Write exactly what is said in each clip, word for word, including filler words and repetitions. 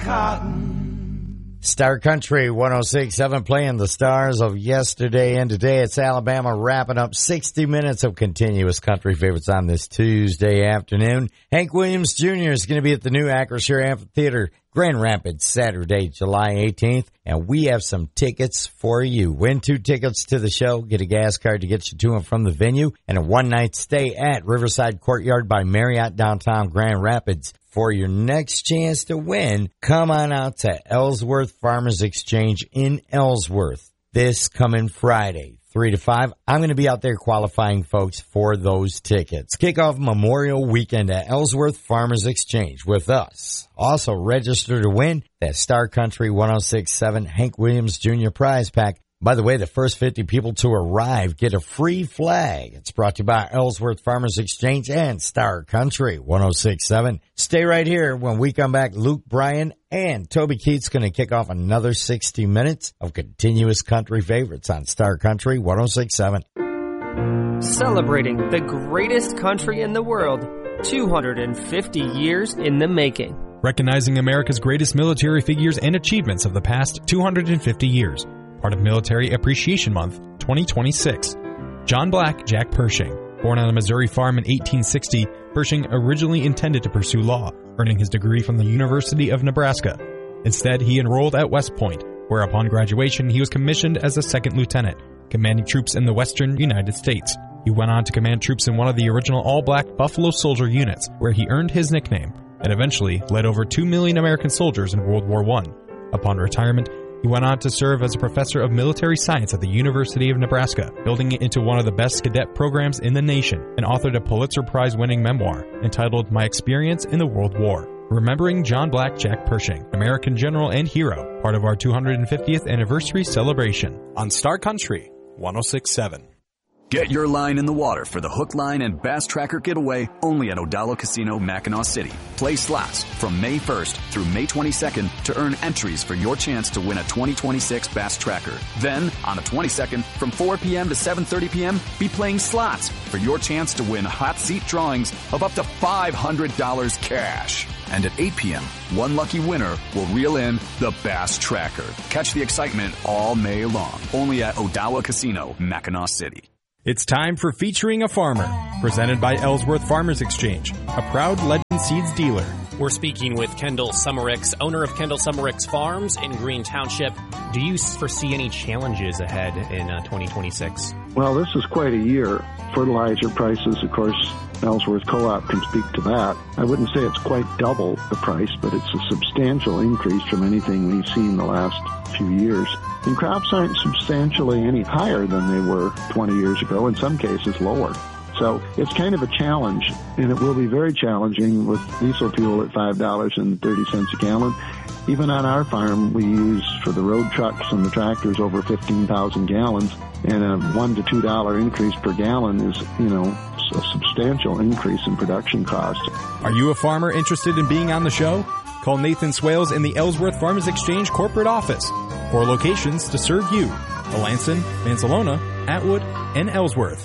cotton. Star Country one oh six point seven playing the stars of yesterday and today. It's Alabama wrapping up sixty minutes of continuous country favorites on this Tuesday afternoon. Hank Williams Junior is going to be at the new Acrisure Amphitheater, Grand Rapids, Saturday, July eighteenth, and we have some tickets for you. Win two tickets to the show, get a gas card to get you to and from the venue, and a one-night stay at Riverside Courtyard by Marriott downtown Grand Rapids. For your next chance to win, come on out to Ellsworth Farmers Exchange in Ellsworth this coming Friday, three to five. I'm going to be out there qualifying folks for those tickets. Kickoff Memorial Weekend at Ellsworth Farmers Exchange with us. Also register to win that Star Country one oh six point seven Hank Williams Junior prize pack. By the way, the first fifty people to arrive get a free flag. It's brought to you by Ellsworth Farmers Exchange and Star Country one oh six point seven. Stay right here. When we come back, Luke Bryan and Toby Keith's going to kick off another sixty minutes of continuous country favorites on Star Country one oh six point seven. Celebrating the greatest country in the world, two hundred fifty years in the making. Recognizing America's greatest military figures and achievements of the past two hundred fifty years. Part of Military Appreciation Month twenty twenty-six. John Black Jack Pershing. Born on a Missouri farm in eighteen sixty, Pershing originally intended to pursue law, earning his degree from the University of Nebraska. Instead, he enrolled at West Point, where upon graduation he was commissioned as a second lieutenant, commanding troops in the western United States. He went on to command troops in one of the original all-black Buffalo Soldier units, where he earned his nickname, and eventually led over two million American soldiers in World War One. Upon retirement, he went on to serve as a professor of military science at the University of Nebraska, building it into one of the best cadet programs in the nation, and authored a Pulitzer Prize-winning memoir entitled My Experience in the World War. Remembering John Black Jack Pershing, American general and hero, part of our two hundred fiftieth anniversary celebration. On Star Country one oh six point seven. Get your line in the water for the Hook, Line, and Bass Tracker Getaway only at O'Donnell Casino, Mackinac City. Play slots from May first through May twenty-second to earn entries for your chance to win a twenty twenty-six Bass Tracker. Then, on the twenty-second, from four p.m. to seven thirty p.m., be playing slots for your chance to win hot seat drawings of up to five hundred dollars cash. And at eight p.m., one lucky winner will reel in the Bass Tracker. Catch the excitement all May long. Only at O'Donnell Casino, Mackinac City. It's time for Featuring a Farmer, presented by Ellsworth Farmers Exchange, a proud Legend Seeds dealer. We're speaking with Kendall Summericks, owner of Kendall Summericks Farms in Green Township. Do you foresee any challenges ahead in uh, twenty twenty-six? Well, this is quite a year. Fertilizer prices, of course, Ellsworth Co-op can speak to that. I wouldn't say it's quite double the price, but it's a substantial increase from anything we've seen the last few years. And crops aren't substantially any higher than they were twenty years ago, in some cases lower. So it's kind of a challenge, and it will be very challenging with diesel fuel at five dollars and thirty cents a gallon. Even on our farm, we use for the road trucks and the tractors over fifteen thousand gallons, and a one to two dollar increase per gallon is, you know, a substantial increase in production costs. Are you a farmer interested in being on the show? Call Nathan Swales in the Ellsworth Farmers Exchange corporate office. Four locations to serve you: Melanson, Mansalona, Atwood, and Ellsworth.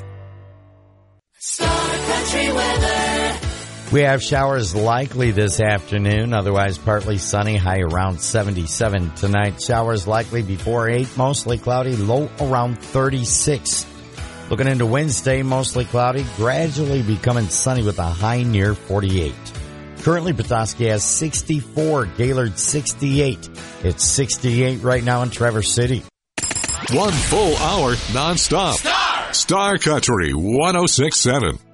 Star Country weather. We have showers likely this afternoon, otherwise partly sunny, high around seventy-seven tonight. Showers likely before eight, mostly cloudy, low around thirty-six. Looking into Wednesday, mostly cloudy, gradually becoming sunny with a high near forty-eight. Currently, Petoskey has sixty-four, Gaylord sixty-eight. It's sixty-eight right now in Traverse City. One full hour nonstop. Star! Star Country one oh six point seven.